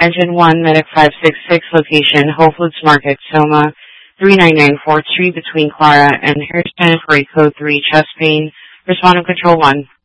Engine 1, Medic 566, location Whole Foods Market, Soma, 399 4th Street between Clara and Harrison for a code 3 chest pain. Responding Control 1.